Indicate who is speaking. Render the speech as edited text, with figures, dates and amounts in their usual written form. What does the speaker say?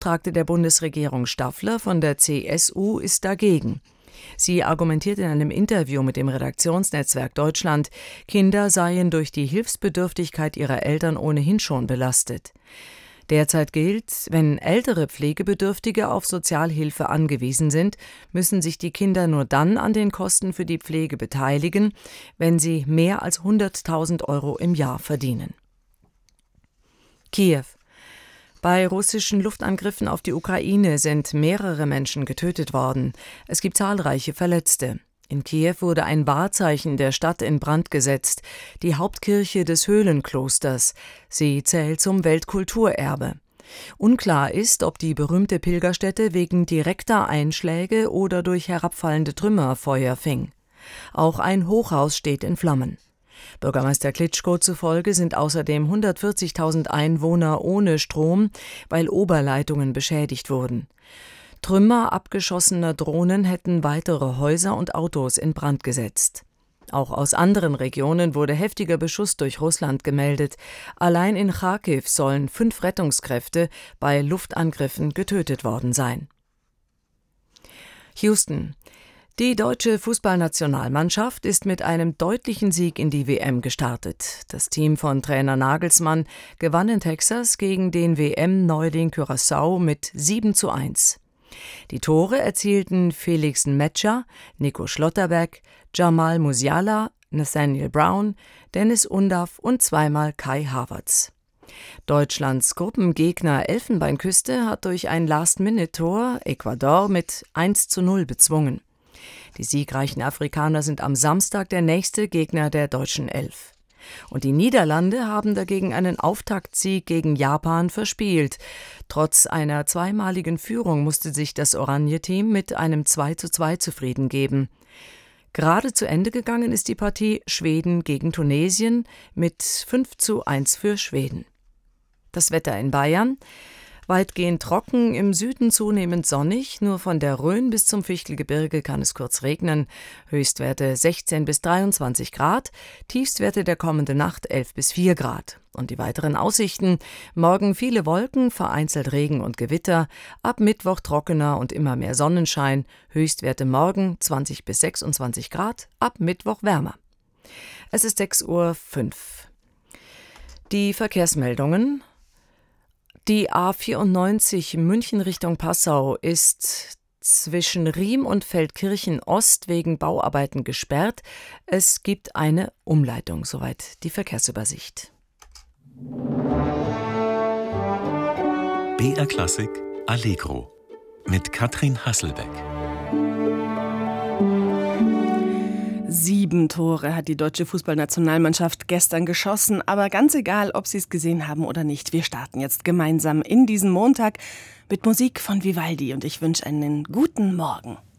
Speaker 1: Beauftragte der Bundesregierung Staffler von der CSU ist dagegen. Sie argumentiert in einem Interview mit dem Redaktionsnetzwerk Deutschland, Kinder seien durch die Hilfsbedürftigkeit ihrer Eltern ohnehin schon belastet. Derzeit gilt, wenn ältere Pflegebedürftige auf Sozialhilfe angewiesen sind, müssen sich die Kinder nur dann an den Kosten für die Pflege beteiligen, wenn sie mehr als 100.000 € im Jahr verdienen. Kiew. Bei russischen Luftangriffen auf die Ukraine sind mehrere Menschen getötet worden. Es gibt zahlreiche Verletzte. In Kiew wurde ein Wahrzeichen der Stadt in Brand gesetzt, die Hauptkirche des Höhlenklosters. Sie zählt zum Weltkulturerbe. Unklar ist, ob die berühmte Pilgerstätte wegen direkter Einschläge oder durch herabfallende Trümmer Feuer fing. Auch ein Hochhaus steht in Flammen. Bürgermeister Klitschko zufolge sind außerdem 140.000 Einwohner ohne Strom, weil Oberleitungen beschädigt wurden. Trümmer abgeschossener Drohnen hätten weitere Häuser und Autos in Brand gesetzt. Auch aus anderen Regionen wurde heftiger Beschuss durch Russland gemeldet. Allein in Charkiw sollen 5 Rettungskräfte bei Luftangriffen getötet worden sein. Houston. Die deutsche Fußballnationalmannschaft ist mit einem deutlichen Sieg in die WM gestartet. Das Team von Trainer Nagelsmann gewann in Texas gegen den WM-Neuling Curaçao mit 7:1. Die Tore erzielten Felix Nmecha, Nico Schlotterbeck, Jamal Musiala, Nathaniel Brown, Dennis Undav und zweimal Kai Havertz. Deutschlands Gruppengegner Elfenbeinküste hat durch ein Last-Minute-Tor Ecuador mit 1:0 bezwungen. Die siegreichen Afrikaner sind am Samstag der nächste Gegner der deutschen Elf. Und die Niederlande haben dagegen einen Auftaktsieg gegen Japan verspielt. Trotz einer zweimaligen Führung musste sich das Oranje-Team mit einem 2:2 zufrieden geben. Gerade zu Ende gegangen ist die Partie Schweden gegen Tunesien mit 5:1 für Schweden. Das Wetter in Bayern: weitgehend trocken, im Süden zunehmend sonnig, nur von der Rhön bis zum Fichtelgebirge kann es kurz regnen. Höchstwerte 16 bis 23 Grad, Tiefstwerte der kommenden Nacht 11 bis 4 Grad. Und die weiteren Aussichten: morgen viele Wolken, vereinzelt Regen und Gewitter, ab Mittwoch trockener und immer mehr Sonnenschein, Höchstwerte morgen 20 bis 26 Grad, ab Mittwoch wärmer. Es ist 6:05 Uhr. Die Verkehrsmeldungen: Die A94 München Richtung Passau ist zwischen Riem und Feldkirchen Ost wegen Bauarbeiten gesperrt. Es gibt eine Umleitung. Soweit die Verkehrsübersicht.
Speaker 2: BR Klassik Allegro mit Katrin Hasselbeck.
Speaker 3: 7 Tore hat die deutsche Fußballnationalmannschaft gestern geschossen, aber ganz egal, ob Sie es gesehen haben oder nicht, wir starten jetzt gemeinsam in diesen Montag mit Musik von Vivaldi und ich wünsche einen guten Morgen.